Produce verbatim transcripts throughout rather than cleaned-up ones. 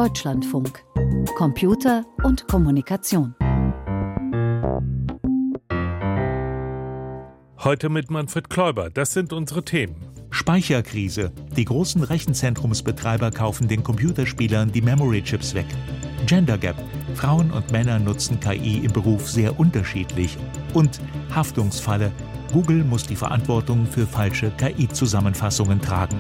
Deutschlandfunk. Computer und Kommunikation. Heute mit Manfred Kläuber. Das sind unsere Themen. Speicherkrise. Die großen Rechenzentrumsbetreiber kaufen den Computerspielern die Memory-Chips weg. Gender Gap. Frauen und Männer nutzen K I im Beruf sehr unterschiedlich. Und Haftungsfalle. Google muss die Verantwortung für falsche K I-Zusammenfassungen tragen.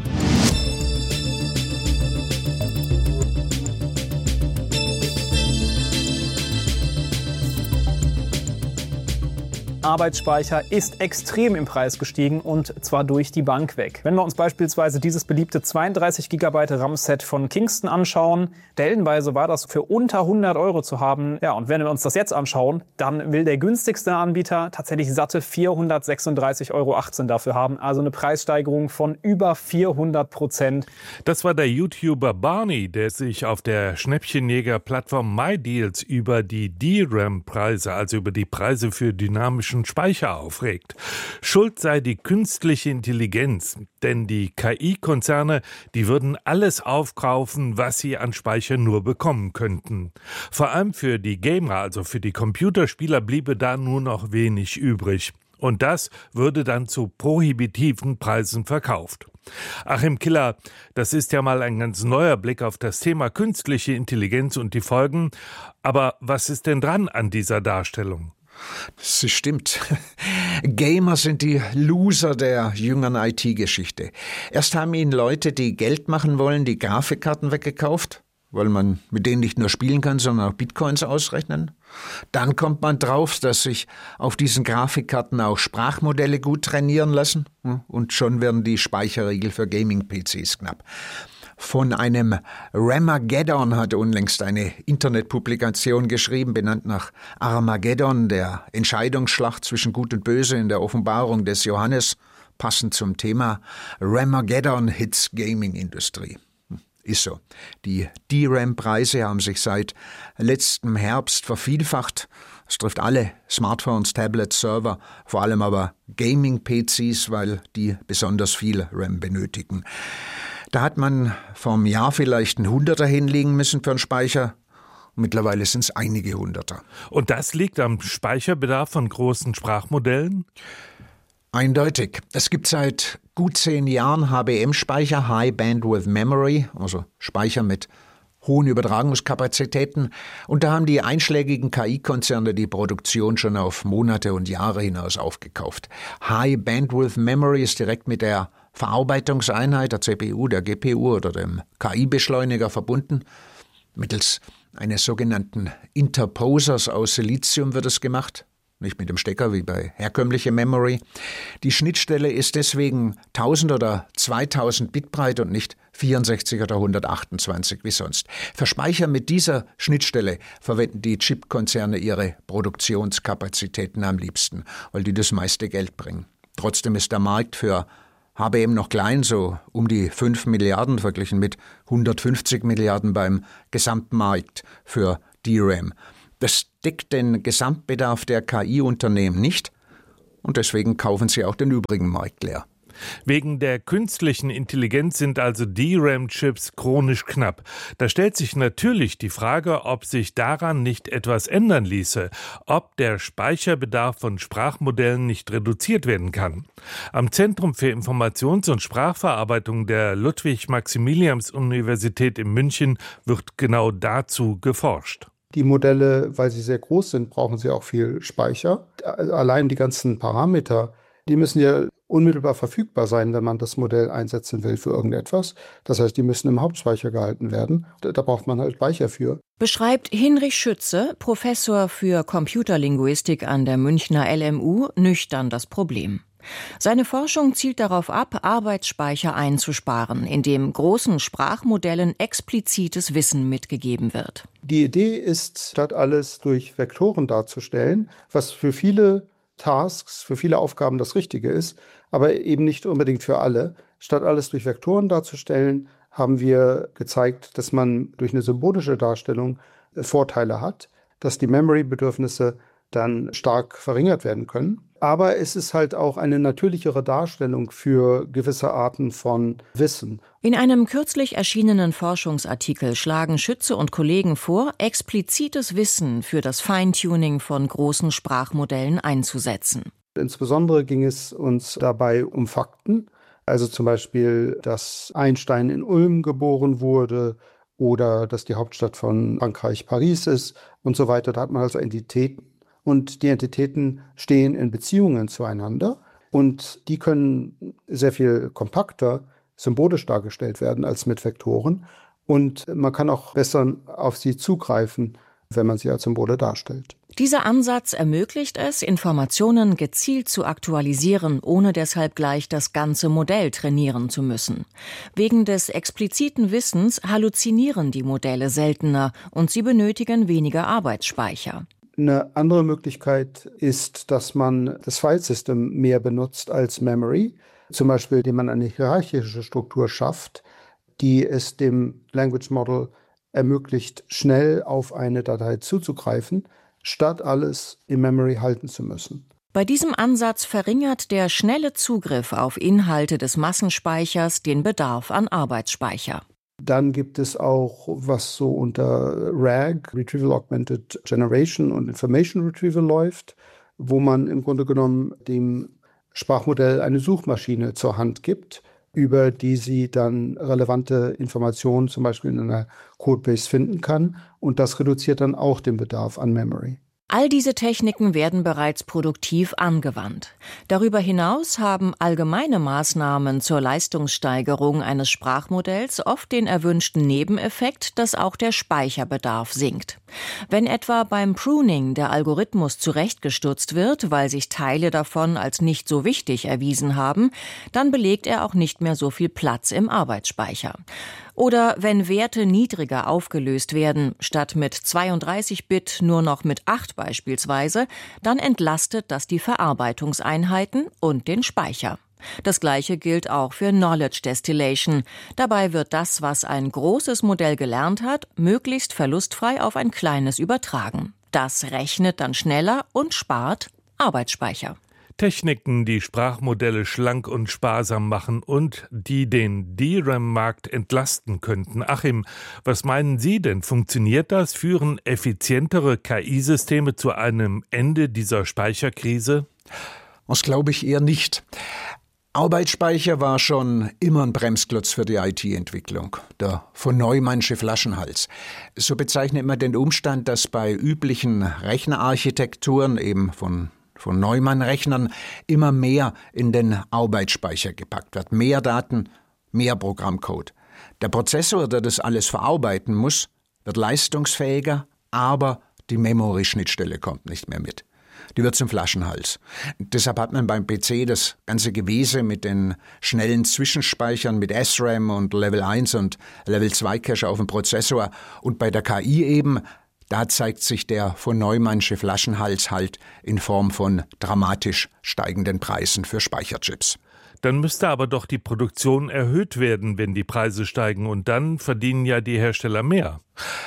Arbeitsspeicher ist extrem im Preis gestiegen und zwar durch die Bank weg. Wenn wir uns beispielsweise dieses beliebte zweiunddreißig Gigabyte RAM-Set von Kingston anschauen, stellenweise war das für unter hundert Euro zu haben. Ja, und wenn wir uns das jetzt anschauen, dann will der günstigste Anbieter tatsächlich satte vierhundertsechsunddreißig Euro achtzehn dafür haben. Also eine Preissteigerung von über vierhundert Prozent. Das war der YouTuber Barney, der sich auf der Schnäppchenjäger-Plattform MyDeals über die D RAM-Preise, also über die Preise für dynamische Speicher aufregt. Schuld sei die künstliche Intelligenz, denn die K I-Konzerne, die würden alles aufkaufen, was sie an Speicher nur bekommen könnten. Vor allem für die Gamer, also für die Computerspieler, bliebe da nur noch wenig übrig. Und das würde dann zu prohibitiven Preisen verkauft. Achim Killer, das ist ja mal ein ganz neuer Blick auf das Thema künstliche Intelligenz und die Folgen. Aber was ist denn dran an dieser Darstellung? Das stimmt. Gamer sind die Loser der jüngeren I T-Geschichte. Erst haben ihnen Leute, die Geld machen wollen, die Grafikkarten weggekauft, weil man mit denen nicht nur spielen kann, sondern auch Bitcoins ausrechnen. Dann kommt man drauf, dass sich auf diesen Grafikkarten auch Sprachmodelle gut trainieren lassen. Und schon werden die Speicherriegel für Gaming-P Cs knapp. Von einem Ramageddon hat unlängst eine Internetpublikation geschrieben, benannt nach Armageddon, der Entscheidungsschlacht zwischen Gut und Böse in der Offenbarung des Johannes, passend zum Thema Ramageddon hits Gaming-Industrie. Ist so. Die D RAM-Preise haben sich seit letztem Herbst vervielfacht. Es trifft alle Smartphones, Tablets, Server, vor allem aber Gaming-P Cs, weil die besonders viel RAM benötigen. Da hat man vom Jahr vielleicht ein Hunderter hinlegen müssen für einen Speicher. Mittlerweile sind es einige Hunderter. Und das liegt am Speicherbedarf von großen Sprachmodellen? Eindeutig. Es gibt seit gut zehn Jahren H B M-Speicher, High Bandwidth Memory, also Speicher mit hohen Übertragungskapazitäten. Und da haben die einschlägigen K I-Konzerne die Produktion schon auf Monate und Jahre hinaus aufgekauft. High Bandwidth Memory ist direkt mit der Verarbeitungseinheit, der C P U, der G P U oder dem K I-Beschleuniger verbunden. Mittels eines sogenannten Interposers aus Silizium wird es gemacht. Nicht mit dem Stecker wie bei herkömmlicher Memory. Die Schnittstelle ist deswegen tausend oder zweitausend Bit breit und nicht vierundsechzig oder hundertachtundzwanzig wie sonst. Für Speicher mit dieser Schnittstelle verwenden die Chipkonzerne ihre Produktionskapazitäten am liebsten, weil die das meiste Geld bringen. Trotzdem ist der Markt für H B M noch klein, so um die fünf Milliarden verglichen mit hundertfünfzig Milliarden beim Gesamtmarkt für D RAM. Das deckt den Gesamtbedarf der K I-Unternehmen nicht und deswegen kaufen sie auch den übrigen Markt leer. Wegen der künstlichen Intelligenz sind also D RAM-Chips chronisch knapp. Da stellt sich natürlich die Frage, ob sich daran nicht etwas ändern ließe, ob der Speicherbedarf von Sprachmodellen nicht reduziert werden kann. Am Zentrum für Informations- und Sprachverarbeitung der Ludwig-Maximilians-Universität in München wird genau dazu geforscht. Die Modelle, weil sie sehr groß sind, brauchen sie auch viel Speicher. Allein die ganzen Parameter, die müssen ja unmittelbar verfügbar sein, wenn man das Modell einsetzen will für irgendetwas. Das heißt, die müssen im Hauptspeicher gehalten werden. Da braucht man halt Speicher für. Beschreibt Hinrich Schütze, Professor für Computerlinguistik an der Münchner L M U, nüchtern das Problem. Seine Forschung zielt darauf ab, Arbeitsspeicher einzusparen, indem großen Sprachmodellen explizites Wissen mitgegeben wird. Die Idee ist, statt alles durch Vektoren darzustellen, was für viele Tasks, für viele Aufgaben das Richtige ist, aber eben nicht unbedingt für alle. Statt alles durch Vektoren darzustellen, haben wir gezeigt, dass man durch eine symbolische Darstellung Vorteile hat, dass die Memory-Bedürfnisse dann stark verringert werden können. Aber es ist halt auch eine natürlichere Darstellung für gewisse Arten von Wissen. In einem kürzlich erschienenen Forschungsartikel schlagen Schütze und Kollegen vor, explizites Wissen für das Feintuning von großen Sprachmodellen einzusetzen. Insbesondere ging es uns dabei um Fakten, also zum Beispiel, dass Einstein in Ulm geboren wurde oder dass die Hauptstadt von Frankreich Paris ist und so weiter. Da hat man also Entitäten. Und die Entitäten stehen in Beziehungen zueinander und die können sehr viel kompakter symbolisch dargestellt werden als mit Vektoren. Und man kann auch besser auf sie zugreifen, wenn man sie als Symbole darstellt. Dieser Ansatz ermöglicht es, Informationen gezielt zu aktualisieren, ohne deshalb gleich das ganze Modell trainieren zu müssen. Wegen des expliziten Wissens halluzinieren die Modelle seltener und sie benötigen weniger Arbeitsspeicher. Eine andere Möglichkeit ist, dass man das Filesystem mehr benutzt als Memory, zum Beispiel indem man eine hierarchische Struktur schafft, die es dem Language Model ermöglicht, schnell auf eine Datei zuzugreifen, statt alles in Memory halten zu müssen. Bei diesem Ansatz verringert der schnelle Zugriff auf Inhalte des Massenspeichers den Bedarf an Arbeitsspeicher. Dann gibt es auch, was so unter R A G, Retrieval Augmented Generation und Information Retrieval läuft, wo man im Grunde genommen dem Sprachmodell eine Suchmaschine zur Hand gibt, über die sie dann relevante Informationen zum Beispiel in einer Codebase finden kann. Und das reduziert dann auch den Bedarf an Memory. All diese Techniken werden bereits produktiv angewandt. Darüber hinaus haben allgemeine Maßnahmen zur Leistungssteigerung eines Sprachmodells oft den erwünschten Nebeneffekt, dass auch der Speicherbedarf sinkt. Wenn etwa beim Pruning der Algorithmus zurechtgestutzt wird, weil sich Teile davon als nicht so wichtig erwiesen haben, dann belegt er auch nicht mehr so viel Platz im Arbeitsspeicher. Oder wenn Werte niedriger aufgelöst werden, statt mit zweiunddreißig Bit nur noch mit acht beispielsweise, dann entlastet das die Verarbeitungseinheiten und den Speicher. Das Gleiche gilt auch für Knowledge Distillation. Dabei wird das, was ein großes Modell gelernt hat, möglichst verlustfrei auf ein kleines übertragen. Das rechnet dann schneller und spart Arbeitsspeicher. Techniken, die Sprachmodelle schlank und sparsam machen und die den D RAM-Markt entlasten könnten. Achim, was meinen Sie denn? Funktioniert das? Führen effizientere K I-Systeme zu einem Ende dieser Speicherkrise? Das glaube ich eher nicht. Arbeitsspeicher war schon immer ein Bremsklotz für die I T-Entwicklung, der von Neumannsche Flaschenhals. So bezeichnet man den Umstand, dass bei üblichen Rechnerarchitekturen, eben von von Neumann-Rechnern, immer mehr in den Arbeitsspeicher gepackt wird. Mehr Daten, mehr Programmcode. Der Prozessor, der das alles verarbeiten muss, wird leistungsfähiger, aber die Memory-Schnittstelle kommt nicht mehr mit. Die wird zum Flaschenhals. Deshalb hat man beim P C das ganze Gewese mit den schnellen Zwischenspeichern mit S RAM und Level eins und Level zwei Cache auf dem Prozessor. Und bei der K I eben, da zeigt sich der von Neumannsche Flaschenhals halt in Form von dramatisch steigenden Preisen für Speicherchips. Dann müsste aber doch die Produktion erhöht werden, wenn die Preise steigen. Und dann verdienen ja die Hersteller mehr.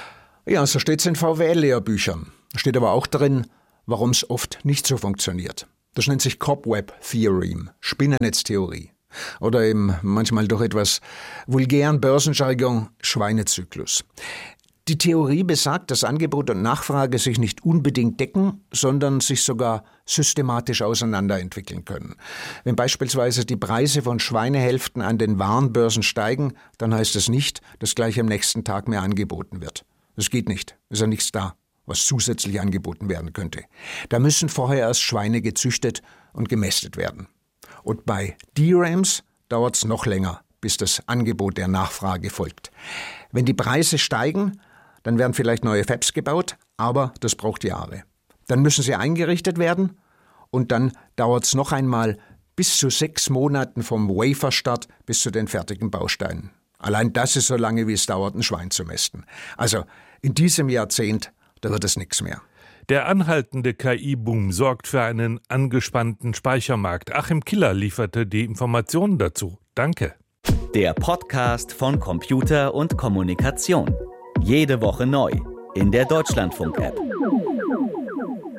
Ja, so steht es in V W L-Lehrbüchern. Steht aber auch drin, warum es oft nicht so funktioniert. Das nennt sich Cobweb Theorem, Spinnennetztheorie. Oder eben manchmal durch etwas vulgären Börsenjargon Schweinezyklus. Die Theorie besagt, dass Angebot und Nachfrage sich nicht unbedingt decken, sondern sich sogar systematisch auseinanderentwickeln können. Wenn beispielsweise die Preise von Schweinehälften an den Warenbörsen steigen, dann heißt es nicht, dass gleich am nächsten Tag mehr angeboten wird. Das geht nicht, ist ja nichts da, was zusätzlich angeboten werden könnte. Da müssen vorher erst Schweine gezüchtet und gemästet werden. Und bei D RAMs dauert es noch länger, bis das Angebot der Nachfrage folgt. Wenn die Preise steigen, dann werden vielleicht neue Fabs gebaut, aber das braucht Jahre. Dann müssen sie eingerichtet werden und dann dauert es noch einmal bis zu sechs Monaten vom Waferstart bis zu den fertigen Bausteinen. Allein das ist so lange, wie es dauert, ein Schwein zu mästen. Also in diesem Jahrzehnt, da wird es nichts mehr. Der anhaltende K I-Boom sorgt für einen angespannten Speichermarkt. Achim Killer lieferte die Informationen dazu. Danke. Der Podcast von Computer und Kommunikation. Jede Woche neu in der Deutschlandfunk-App.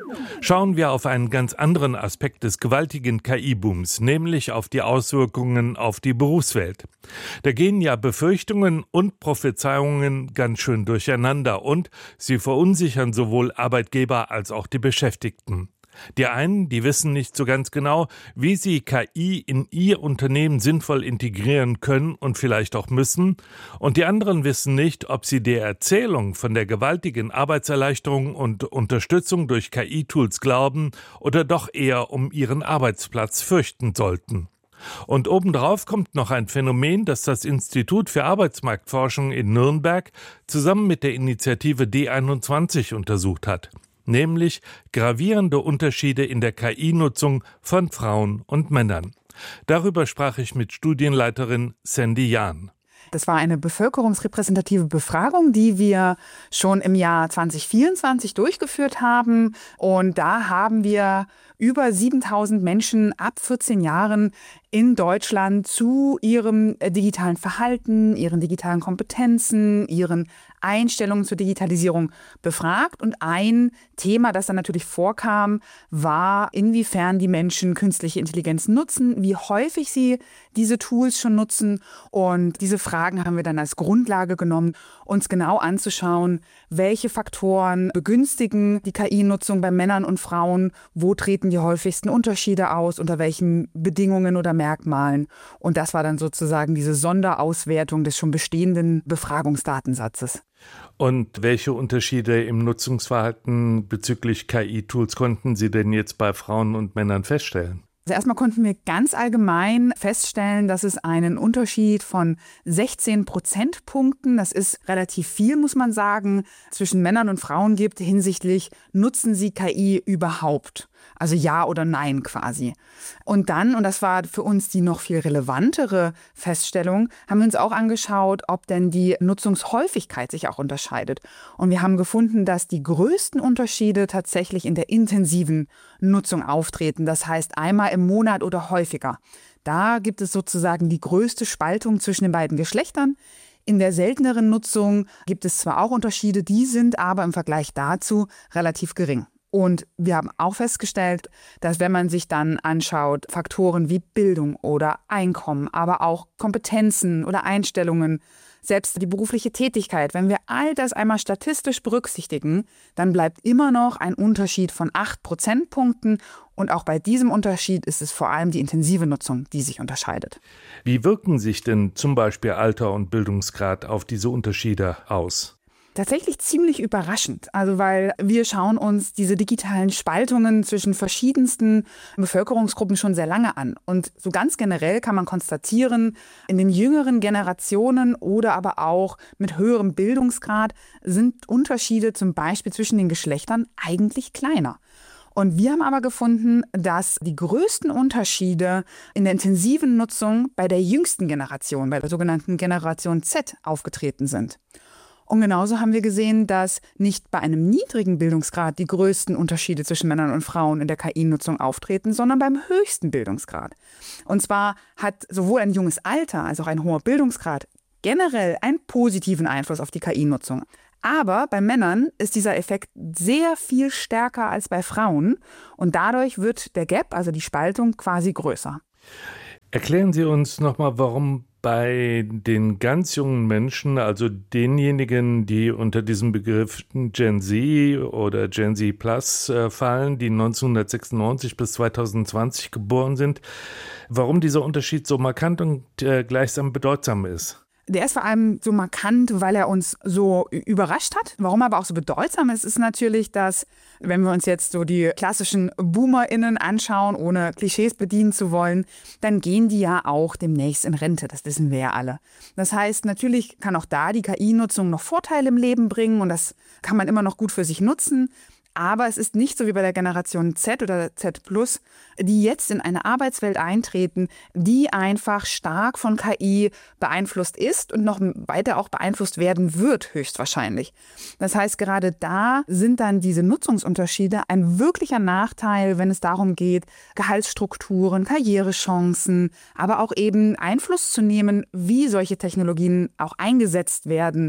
Schauen wir auf einen ganz anderen Aspekt des gewaltigen K I-Booms, nämlich auf die Auswirkungen auf die Berufswelt. Da gehen ja Befürchtungen und Prophezeiungen ganz schön durcheinander und sie verunsichern sowohl Arbeitgeber als auch die Beschäftigten. Die einen, die wissen nicht so ganz genau, wie sie K I in ihr Unternehmen sinnvoll integrieren können und vielleicht auch müssen. Und die anderen wissen nicht, ob sie der Erzählung von der gewaltigen Arbeitserleichterung und Unterstützung durch K I-Tools glauben oder doch eher um ihren Arbeitsplatz fürchten sollten. Und obendrauf kommt noch ein Phänomen, das das Institut für Arbeitsmarktforschung in Nürnberg zusammen mit der Initiative D einundzwanzig untersucht hat. Nämlich gravierende Unterschiede in der K I-Nutzung von Frauen und Männern. Darüber sprach ich mit Studienleiterin Sandy Jahn. Das war eine bevölkerungsrepräsentative Befragung, die wir schon im Jahr zwanzig vierundzwanzig durchgeführt haben. Und da haben wir über siebentausend Menschen ab vierzehn Jahren in Deutschland zu ihrem digitalen Verhalten, ihren digitalen Kompetenzen, ihren Einstellungen zur Digitalisierung befragt. Und ein Thema, das dann natürlich vorkam, war, inwiefern die Menschen künstliche Intelligenz nutzen, wie häufig sie diese Tools schon nutzen. Und diese Fragen haben wir dann als Grundlage genommen, uns genau anzuschauen, welche Faktoren begünstigen die K I-Nutzung bei Männern und Frauen, wo treten die häufigsten Unterschiede aus, unter welchen Bedingungen oder Merkmalen. Und das war dann sozusagen diese Sonderauswertung des schon bestehenden Befragungsdatensatzes. Und welche Unterschiede im Nutzungsverhalten bezüglich K I-Tools konnten Sie denn jetzt bei Frauen und Männern feststellen? Also erstmal konnten wir ganz allgemein feststellen, dass es einen Unterschied von sechzehn Prozentpunkten, das ist relativ viel, muss man sagen, zwischen Männern und Frauen gibt hinsichtlich, nutzen sie K I überhaupt? Also ja oder nein quasi. Und dann, und das war für uns die noch viel relevantere Feststellung, haben wir uns auch angeschaut, ob denn die Nutzungshäufigkeit sich auch unterscheidet. Und wir haben gefunden, dass die größten Unterschiede tatsächlich in der intensiven Nutzung auftreten. Das heißt einmal im Monat oder häufiger. Da gibt es sozusagen die größte Spaltung zwischen den beiden Geschlechtern. In der selteneren Nutzung gibt es zwar auch Unterschiede, die sind aber im Vergleich dazu relativ gering. Und wir haben auch festgestellt, dass wenn man sich dann anschaut, Faktoren wie Bildung oder Einkommen, aber auch Kompetenzen oder Einstellungen, selbst die berufliche Tätigkeit, wenn wir all das einmal statistisch berücksichtigen, dann bleibt immer noch ein Unterschied von acht Prozentpunkten. Und auch bei diesem Unterschied ist es vor allem die intensive Nutzung, die sich unterscheidet. Wie wirken sich denn zum Beispiel Alter und Bildungsgrad auf diese Unterschiede aus? Tatsächlich ziemlich überraschend, also weil wir schauen uns diese digitalen Spaltungen zwischen verschiedensten Bevölkerungsgruppen schon sehr lange an. Und so ganz generell kann man konstatieren, in den jüngeren Generationen oder aber auch mit höherem Bildungsgrad sind Unterschiede zum Beispiel zwischen den Geschlechtern eigentlich kleiner. Und wir haben aber gefunden, dass die größten Unterschiede in der intensiven Nutzung bei der jüngsten Generation, bei der sogenannten Generation Z, aufgetreten sind. Und genauso haben wir gesehen, dass nicht bei einem niedrigen Bildungsgrad die größten Unterschiede zwischen Männern und Frauen in der K I-Nutzung auftreten, sondern beim höchsten Bildungsgrad. Und zwar hat sowohl ein junges Alter als auch ein hoher Bildungsgrad generell einen positiven Einfluss auf die K I-Nutzung. Aber bei Männern ist dieser Effekt sehr viel stärker als bei Frauen. Und dadurch wird der Gap, also die Spaltung, quasi größer. Erklären Sie uns nochmal, warum bei den ganz jungen Menschen, also denjenigen, die unter diesem Begriff Gen Z oder Gen Z Plus äh, fallen, die neunzehnhundertsechsundneunzig bis zweitausendzwanzig geboren sind, warum dieser Unterschied so markant und äh, gleichsam bedeutsam ist? Der ist vor allem so markant, weil er uns so überrascht hat. Warum aber auch so bedeutsam ist, ist natürlich, dass, wenn wir uns jetzt so die klassischen BoomerInnen anschauen, ohne Klischees bedienen zu wollen, dann gehen die ja auch demnächst in Rente. Das wissen wir ja alle. Das heißt, natürlich kann auch da die K I-Nutzung noch Vorteile im Leben bringen und das kann man immer noch gut für sich nutzen. Aber es ist nicht so wie bei der Generation Z oder Z Plus, die jetzt in eine Arbeitswelt eintreten, die einfach stark von K I beeinflusst ist und noch weiter auch beeinflusst werden wird, höchstwahrscheinlich. Das heißt, gerade da sind dann diese Nutzungsunterschiede ein wirklicher Nachteil, wenn es darum geht, Gehaltsstrukturen, Karrierechancen, aber auch eben Einfluss zu nehmen, wie solche Technologien auch eingesetzt werden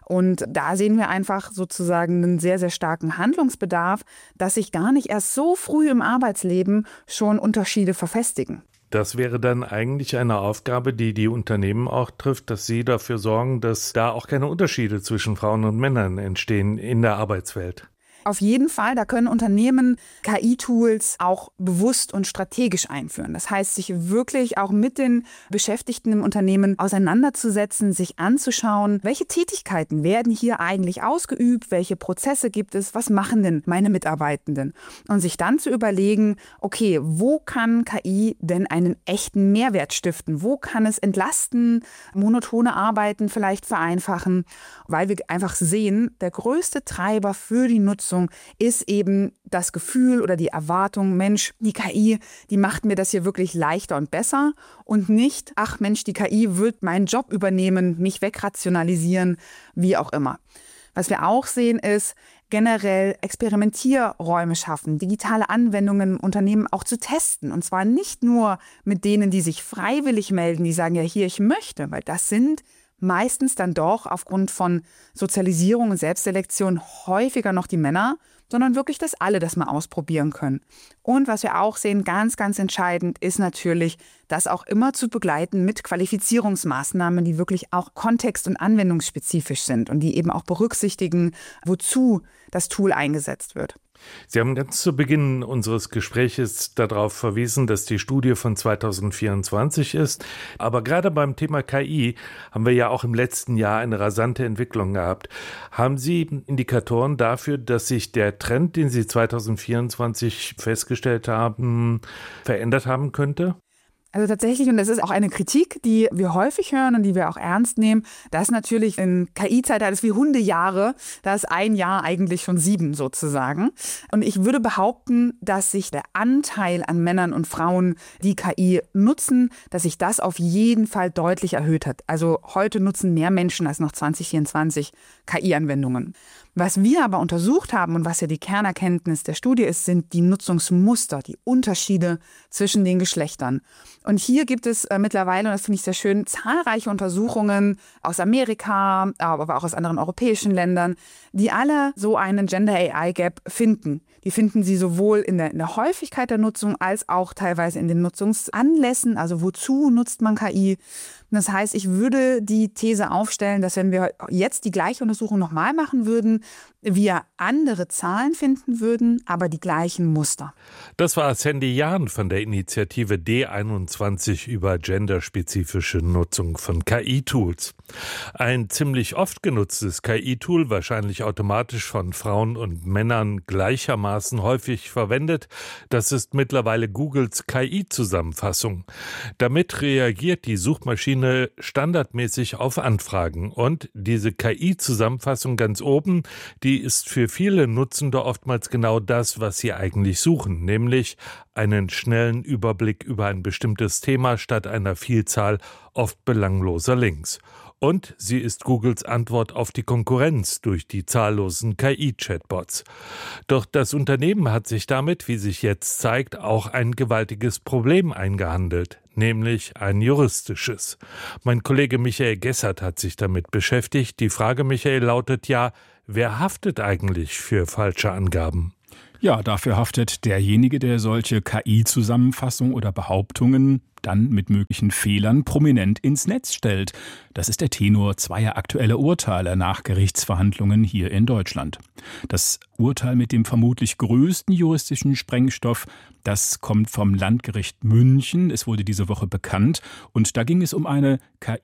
Und da sehen wir einfach sozusagen einen sehr, sehr starken Handlungsbedarf, dass sich gar nicht erst so früh im Arbeitsleben schon Unterschiede verfestigen. Das wäre dann eigentlich eine Aufgabe, die die Unternehmen auch trifft, dass sie dafür sorgen, dass da auch keine Unterschiede zwischen Frauen und Männern entstehen in der Arbeitswelt. Auf jeden Fall, da können Unternehmen K I-Tools auch bewusst und strategisch einführen. Das heißt, sich wirklich auch mit den Beschäftigten im Unternehmen auseinanderzusetzen, sich anzuschauen, welche Tätigkeiten werden hier eigentlich ausgeübt, welche Prozesse gibt es, was machen denn meine Mitarbeitenden? Und sich dann zu überlegen, okay, wo kann K I denn einen echten Mehrwert stiften? Wo kann es entlasten, monotone Arbeiten vielleicht vereinfachen? Weil wir einfach sehen, der größte Treiber für die Nutzung ist eben das Gefühl oder die Erwartung, Mensch, die K I, die macht mir das hier wirklich leichter und besser und nicht, ach Mensch, die K I wird meinen Job übernehmen, mich wegrationalisieren, wie auch immer. Was wir auch sehen ist, generell Experimentierräume schaffen, digitale Anwendungen im Unternehmen auch zu testen. Und zwar nicht nur mit denen, die sich freiwillig melden, die sagen, ja hier, ich möchte, weil das sind meistens dann doch aufgrund von Sozialisierung und Selbstselektion häufiger noch die Männer, sondern wirklich, dass alle das mal ausprobieren können. Und was wir auch sehen, ganz, ganz entscheidend, ist natürlich, das auch immer zu begleiten mit Qualifizierungsmaßnahmen, die wirklich auch kontext- und anwendungsspezifisch sind und die eben auch berücksichtigen, wozu das Tool eingesetzt wird. Sie haben ganz zu Beginn unseres Gespräches darauf verwiesen, dass die Studie von zweitausendvierundzwanzig ist. Aber gerade beim Thema K I haben wir ja auch im letzten Jahr eine rasante Entwicklung gehabt. Haben Sie Indikatoren dafür, dass sich der Trend, den Sie zweitausendvierundzwanzig festgestellt haben, verändert haben könnte? Also tatsächlich, und das ist auch eine Kritik, die wir häufig hören und die wir auch ernst nehmen, dass natürlich in K I-Zeitalter ist wie Hundejahre, da ist ein Jahr eigentlich schon sieben sozusagen. Und ich würde behaupten, dass sich der Anteil an Männern und Frauen, die K I nutzen, dass sich das auf jeden Fall deutlich erhöht hat. Also heute nutzen mehr Menschen als noch zwanzig vierundzwanzig K I-Anwendungen. Was wir aber untersucht haben und was ja die Kernerkenntnis der Studie ist, sind die Nutzungsmuster, die Unterschiede zwischen den Geschlechtern. Und hier gibt es äh, mittlerweile, und das finde ich sehr schön, zahlreiche Untersuchungen aus Amerika, aber auch aus anderen europäischen Ländern, die alle so einen Gender-A I-Gap finden. Die finden sie sowohl in der, in der Häufigkeit der Nutzung als auch teilweise in den Nutzungsanlässen, also wozu nutzt man K I. Das heißt, ich würde die These aufstellen, dass wenn wir jetzt die gleiche Untersuchung nochmal machen würden, wir andere Zahlen finden würden, aber die gleichen Muster. Das war Sandy Jahn von der Initiative D einundzwanzig über genderspezifische Nutzung von K I-Tools. Ein ziemlich oft genutztes K I-Tool, wahrscheinlich automatisch von Frauen und Männern gleichermaßen häufig verwendet, das ist mittlerweile Googles K I-Zusammenfassung. Damit reagiert die Suchmaschine standardmäßig auf Anfragen. Und diese K I-Zusammenfassung ganz oben, die ist für viele Nutzende oftmals genau das, was sie eigentlich suchen, nämlich einen schnellen Überblick über ein bestimmtes Thema statt einer Vielzahl oft belangloser Links. Und sie ist Googles Antwort auf die Konkurrenz durch die zahllosen K I-Chatbots. Doch das Unternehmen hat sich damit, wie sich jetzt zeigt, auch ein gewaltiges Problem eingehandelt, nämlich ein juristisches. Mein Kollege Michael Gessert hat sich damit beschäftigt. Die Frage, Michael, lautet ja, wer haftet eigentlich für falsche Angaben? Ja, dafür haftet derjenige, der solche K I-Zusammenfassungen oder Behauptungen dann mit möglichen Fehlern prominent ins Netz stellt. Das ist der Tenor zweier aktueller Urteile nach Gerichtsverhandlungen hier in Deutschland. Das Urteil mit dem vermutlich größten juristischen Sprengstoff, das kommt vom Landgericht München. Es wurde diese Woche bekannt. Und da ging es um eine K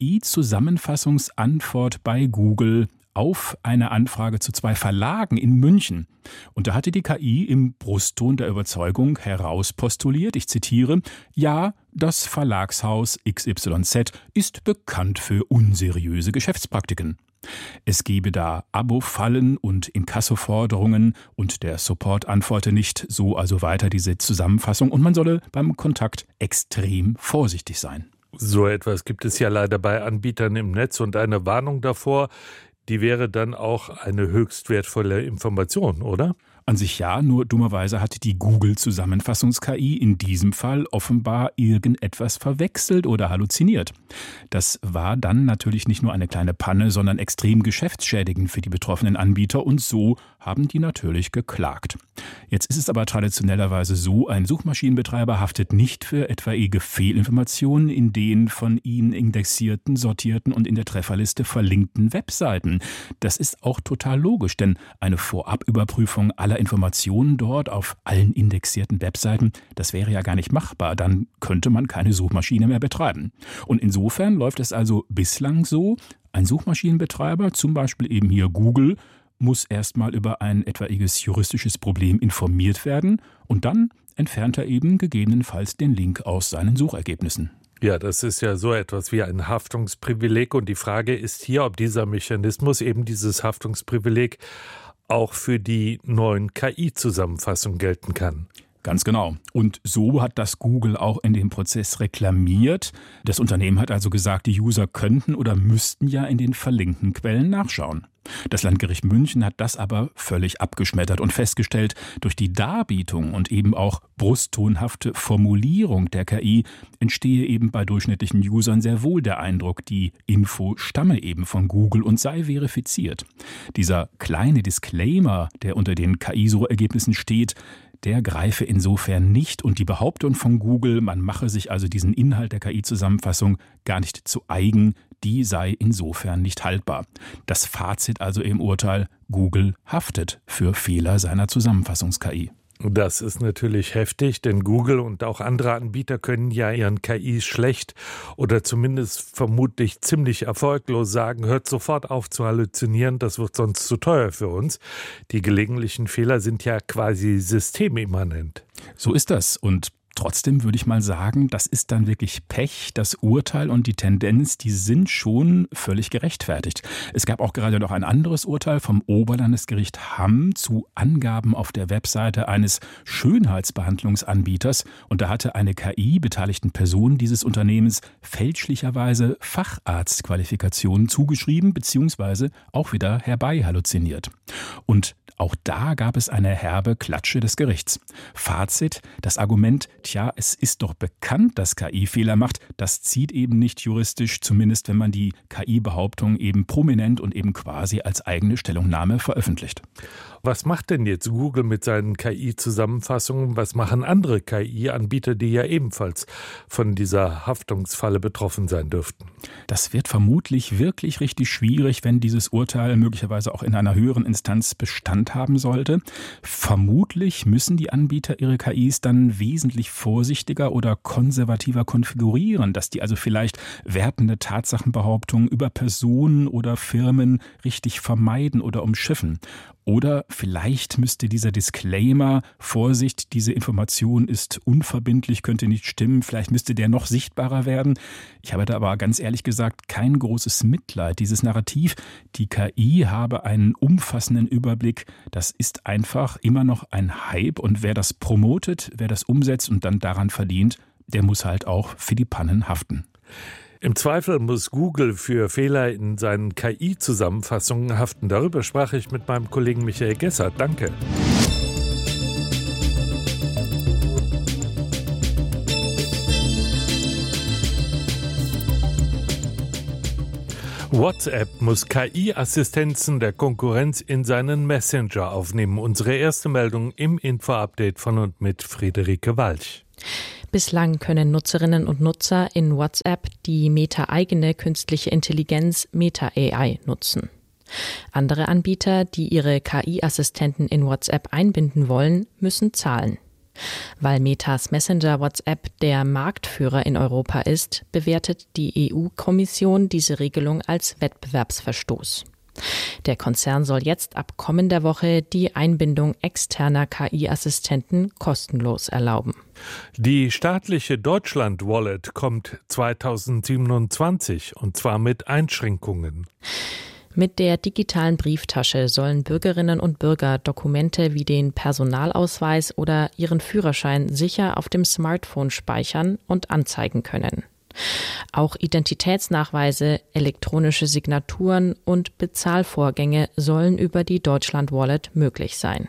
I-Zusammenfassungsantwort bei Google auf eine Anfrage zu zwei Verlagen in München. Und da hatte die K I im Brustton der Überzeugung herauspostuliert, ich zitiere, ja, das Verlagshaus X Y Z ist bekannt für unseriöse Geschäftspraktiken. Es gebe da Abo-Fallen und Inkassoforderungen und der Support antworte nicht, so also weiter diese Zusammenfassung und man solle beim Kontakt extrem vorsichtig sein. So etwas gibt es ja leider bei Anbietern im Netz und eine Warnung davor, die wäre dann auch eine höchst wertvolle Information, oder? An sich ja, nur dummerweise hat die Google-Zusammenfassungs-K I in diesem Fall offenbar irgendetwas verwechselt oder halluziniert. Das war dann natürlich nicht nur eine kleine Panne, sondern extrem geschäftsschädigend für die betroffenen Anbieter und so haben die natürlich geklagt. Jetzt ist es aber traditionellerweise so, ein Suchmaschinenbetreiber haftet nicht für etwaige Fehlinformationen in den von ihnen indexierten, sortierten und in der Trefferliste verlinkten Webseiten. Das ist auch total logisch, denn eine Vorabüberprüfung aller Informationen dort auf allen indexierten Webseiten, das wäre ja gar nicht machbar. Dann könnte man keine Suchmaschine mehr betreiben. Und insofern läuft es also bislang so, ein Suchmaschinenbetreiber, zum Beispiel eben hier Google, muss erstmal über ein etwaiges juristisches Problem informiert werden und dann entfernt er eben gegebenenfalls den Link aus seinen Suchergebnissen. Ja, das ist ja so etwas wie ein Haftungsprivileg und die Frage ist hier, ob dieser Mechanismus, eben dieses Haftungsprivileg, auch für die neuen K I-Zusammenfassungen gelten kann. Ganz genau. Und so hat das Google auch in dem Prozess reklamiert. Das Unternehmen hat also gesagt, die User könnten oder müssten ja in den verlinkten Quellen nachschauen. Das Landgericht München hat das aber völlig abgeschmettert und festgestellt, durch die Darbietung und eben auch brusttonhafte Formulierung der K I entstehe eben bei durchschnittlichen Usern sehr wohl der Eindruck, die Info stamme eben von Google und sei verifiziert. Dieser kleine Disclaimer, der unter den K I-Suchergebnissen steht, der greife insofern nicht und die Behauptung von Google, man mache sich also diesen Inhalt der K I-Zusammenfassung gar nicht zu eigen, die sei insofern nicht haltbar. Das Fazit also im Urteil, Google haftet für Fehler seiner Zusammenfassungs-K I. Das ist natürlich heftig, denn Google und auch andere Anbieter können ja ihren K Is schlecht oder zumindest vermutlich ziemlich erfolglos sagen, hört sofort auf zu halluzinieren, das wird sonst zu teuer für uns. Die gelegentlichen Fehler sind ja quasi systemimmanent. So ist das und trotzdem würde ich mal sagen, das ist dann wirklich Pech. Das Urteil und die Tendenz, die sind schon völlig gerechtfertigt. Es gab auch gerade noch ein anderes Urteil vom Oberlandesgericht Hamm zu Angaben auf der Webseite eines Schönheitsbehandlungsanbieters. Und da hatte eine K I beteiligten Person dieses Unternehmens fälschlicherweise Facharztqualifikationen zugeschrieben bzw. auch wieder herbei halluziniert. Und auch da gab es eine herbe Klatsche des Gerichts. Fazit, das Argument, tja, es ist doch bekannt, dass K I Fehler macht, das zieht eben nicht juristisch, zumindest wenn man die K I-Behauptung eben prominent und eben quasi als eigene Stellungnahme veröffentlicht. Was macht denn jetzt Google mit seinen K I-Zusammenfassungen? Was machen andere K I-Anbieter, die ja ebenfalls von dieser Haftungsfalle betroffen sein dürften? Das wird vermutlich wirklich richtig schwierig, wenn dieses Urteil möglicherweise auch in einer höheren Instanz Bestand haben sollte. Vermutlich müssen die Anbieter ihre K Is dann wesentlich vorsichtiger oder konservativer konfigurieren, dass die also vielleicht wertende Tatsachenbehauptungen über Personen oder Firmen richtig vermeiden oder umschiffen. Oder vielleicht müsste dieser Disclaimer, Vorsicht, diese Information ist unverbindlich, könnte nicht stimmen, vielleicht müsste der noch sichtbarer werden. Ich habe da aber ganz ehrlich gesagt kein großes Mitleid. Dieses Narrativ, die K I habe einen umfassenden Überblick, das ist einfach immer noch ein Hype und wer das promotet, wer das umsetzt und dann daran verdient, der muss halt auch für die Pannen haften. Im Zweifel muss Google für Fehler in seinen K I-Zusammenfassungen haften. Darüber sprach ich mit meinem Kollegen Michael Gessert. Danke. WhatsApp muss K I-Assistenzen der Konkurrenz in seinen Messenger aufnehmen. Unsere erste Meldung im Info-Update von und mit Friederike Walch. Bislang können Nutzerinnen und Nutzer in WhatsApp die Meta-eigene künstliche Intelligenz Meta A I nutzen. Andere Anbieter, die ihre K I-Assistenten in WhatsApp einbinden wollen, müssen zahlen. Weil Metas Messenger WhatsApp der Marktführer in Europa ist, bewertet die E U-Kommission diese Regelung als Wettbewerbsverstoß. Der Konzern soll jetzt ab kommender Woche die Einbindung externer K I-Assistenten kostenlos erlauben. Die staatliche Deutschland-Wallet kommt zweitausendsiebenundzwanzig und zwar mit Einschränkungen. Mit der digitalen Brieftasche sollen Bürgerinnen und Bürger Dokumente wie den Personalausweis oder ihren Führerschein sicher auf dem Smartphone speichern und anzeigen können. Auch Identitätsnachweise, elektronische Signaturen und Bezahlvorgänge sollen über die Deutschland Wallet möglich sein.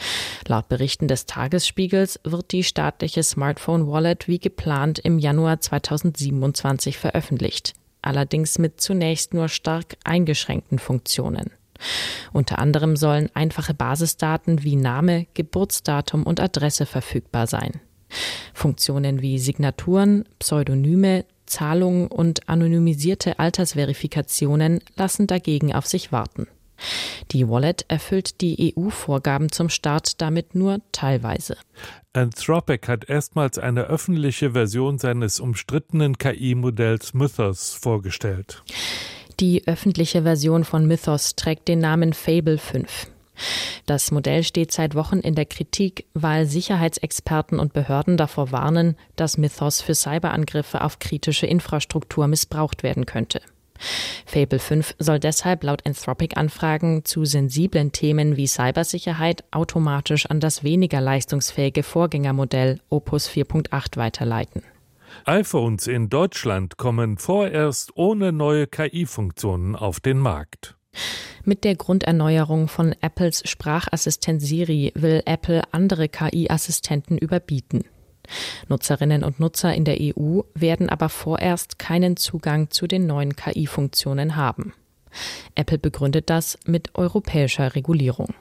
Laut Berichten des Tagesspiegels wird die staatliche Smartphone-Wallet wie geplant im Januar zweitausendsiebenundzwanzig veröffentlicht, allerdings mit zunächst nur stark eingeschränkten Funktionen. Unter anderem sollen einfache Basisdaten wie Name, Geburtsdatum und Adresse verfügbar sein. Funktionen wie Signaturen, Pseudonyme, Zahlungen und anonymisierte Altersverifikationen lassen dagegen auf sich warten. Die Wallet erfüllt die E U-Vorgaben zum Start damit nur teilweise. Anthropic hat erstmals eine öffentliche Version seines umstrittenen K I-Modells Mythos vorgestellt. Die öffentliche Version von Mythos trägt den Namen Fable fünf. Das Modell steht seit Wochen in der Kritik, weil Sicherheitsexperten und Behörden davor warnen, dass Mythos für Cyberangriffe auf kritische Infrastruktur missbraucht werden könnte. Fable fünf soll deshalb laut Anthropic-Anfragen zu sensiblen Themen wie Cybersicherheit automatisch an das weniger leistungsfähige Vorgängermodell Opus vier Punkt acht weiterleiten. iPhones in Deutschland kommen vorerst ohne neue K I-Funktionen auf den Markt. Mit der Grunderneuerung von Apples Sprachassistent Siri will Apple andere K I-Assistenten überbieten. Nutzerinnen und Nutzer in der E U werden aber vorerst keinen Zugang zu den neuen K I-Funktionen haben. Apple begründet das mit europäischer Regulierung.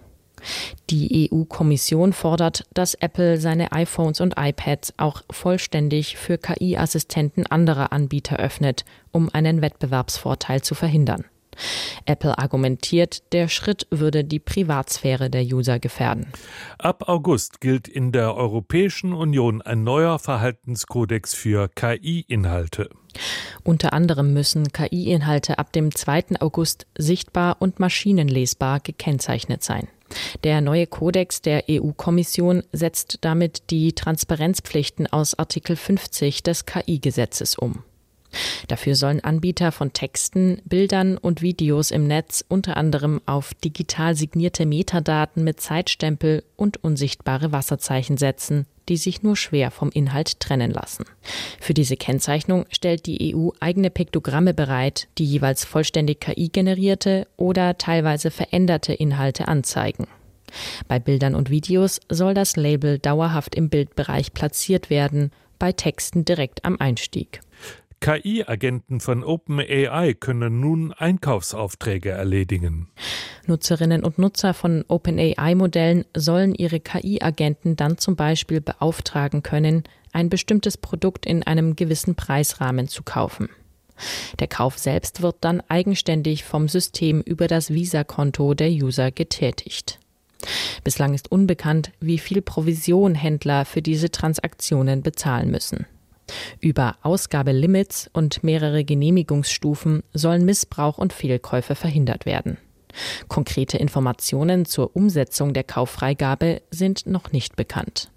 Die E U-Kommission fordert, dass Apple seine iPhones und iPads auch vollständig für K I-Assistenten anderer Anbieter öffnet, um einen Wettbewerbsvorteil zu verhindern. Apple argumentiert, der Schritt würde die Privatsphäre der User gefährden. Ab August gilt in der Europäischen Union ein neuer Verhaltenskodex für K I-Inhalte. Unter anderem müssen K I-Inhalte ab dem zweiten August sichtbar und maschinenlesbar gekennzeichnet sein. Der neue Kodex der E U-Kommission setzt damit die Transparenzpflichten aus Artikel fünfzig des K I-Gesetzes um. Dafür sollen Anbieter von Texten, Bildern und Videos im Netz unter anderem auf digital signierte Metadaten mit Zeitstempel und unsichtbare Wasserzeichen setzen, die sich nur schwer vom Inhalt trennen lassen. Für diese Kennzeichnung stellt die E U eigene Piktogramme bereit, die jeweils vollständig K I-generierte oder teilweise veränderte Inhalte anzeigen. Bei Bildern und Videos soll das Label dauerhaft im Bildbereich platziert werden, bei Texten direkt am Einstieg. K I-Agenten von OpenAI können nun Einkaufsaufträge erledigen. Nutzerinnen und Nutzer von OpenAI-Modellen sollen ihre K I-Agenten dann zum Beispiel beauftragen können, ein bestimmtes Produkt in einem gewissen Preisrahmen zu kaufen. Der Kauf selbst wird dann eigenständig vom System über das Visa-Konto der User getätigt. Bislang ist unbekannt, wie viel Provision Händler für diese Transaktionen bezahlen müssen. Über Ausgabelimits und mehrere Genehmigungsstufen sollen Missbrauch und Fehlkäufe verhindert werden. Konkrete Informationen zur Umsetzung der Kauffreigabe sind noch nicht bekannt.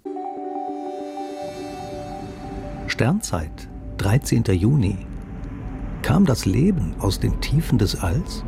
Sternzeit, dreizehnten Juni. Kam das Leben aus den Tiefen des Alls?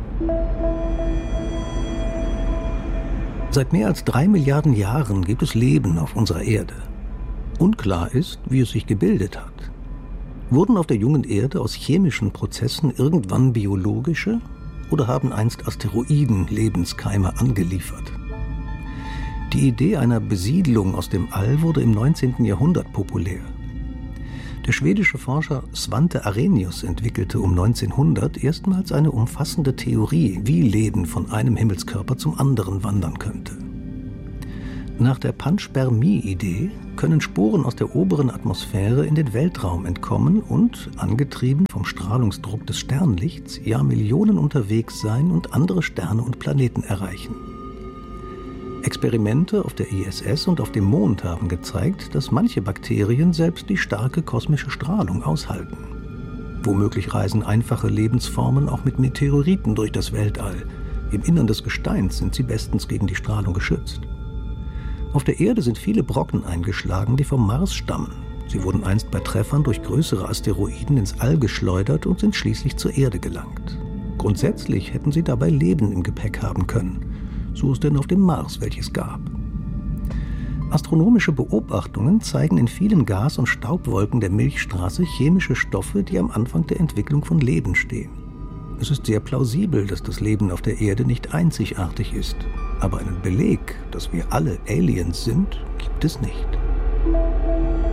Seit mehr als drei Milliarden Jahren gibt es Leben auf unserer Erde. Unklar ist, wie es sich gebildet hat. Wurden auf der jungen Erde aus chemischen Prozessen irgendwann biologische oder haben einst Asteroiden Lebenskeime angeliefert? Die Idee einer Besiedlung aus dem All wurde im neunzehnten Jahrhundert populär. Der schwedische Forscher Svante Arrhenius entwickelte um neunzehnhundert erstmals eine umfassende Theorie, wie Leben von einem Himmelskörper zum anderen wandern könnte. Nach der Panspermie-Idee können Sporen aus der oberen Atmosphäre in den Weltraum entkommen und, angetrieben vom Strahlungsdruck des Sternlichts, Jahrmillionen unterwegs sein und andere Sterne und Planeten erreichen. Experimente auf der I S S und auf dem Mond haben gezeigt, dass manche Bakterien selbst die starke kosmische Strahlung aushalten. Womöglich reisen einfache Lebensformen auch mit Meteoriten durch das Weltall. Im Innern des Gesteins sind sie bestens gegen die Strahlung geschützt. Auf der Erde sind viele Brocken eingeschlagen, die vom Mars stammen. Sie wurden einst bei Treffern durch größere Asteroiden ins All geschleudert und sind schließlich zur Erde gelangt. Grundsätzlich hätten sie dabei Leben im Gepäck haben können, so es denn auf dem Mars welches gab. Astronomische Beobachtungen zeigen in vielen Gas- und Staubwolken der Milchstraße chemische Stoffe, die am Anfang der Entwicklung von Leben stehen. Es ist sehr plausibel, dass das Leben auf der Erde nicht einzigartig ist. Aber einen Beleg, dass wir alle Aliens sind, gibt es nicht.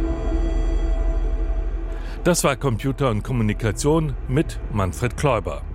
Das war Computer und Kommunikation mit Manfred Kläuber.